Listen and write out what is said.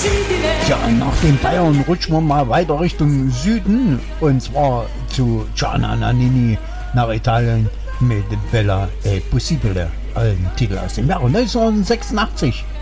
Ja, nach den Bayern rutschen wir mal weiter Richtung Süden und zwar zu Gianna Nannini nach Italien mit Bella e Possibile, ein Titel aus dem Jahre 1986.